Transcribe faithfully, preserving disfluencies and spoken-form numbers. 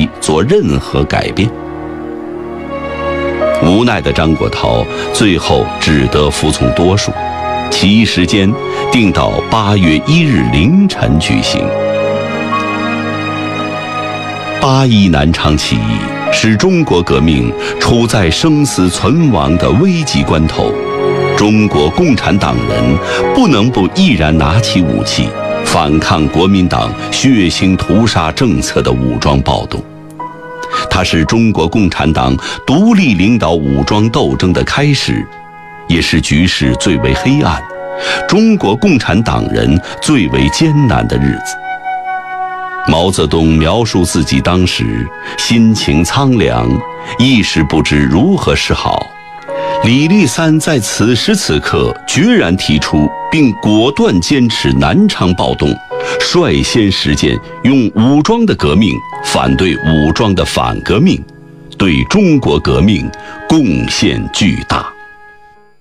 期做任何改变。无奈的张国焘最后只得服从多数，起义时间定到八月一日凌晨举行。八一南昌起义使中国革命处在生死存亡的危急关头，中国共产党人不能不毅然拿起武器，反抗国民党血腥屠杀政策的武装暴动。它是中国共产党独立领导武装斗争的开始，也是局势最为黑暗、中国共产党人最为艰难的日子。毛泽东描述自己当时心情苍凉，一时不知如何是好。李立三在此时此刻决然提出并果断坚持南昌暴动，率先实践用武装的革命反对武装的反革命，对中国革命贡献巨大。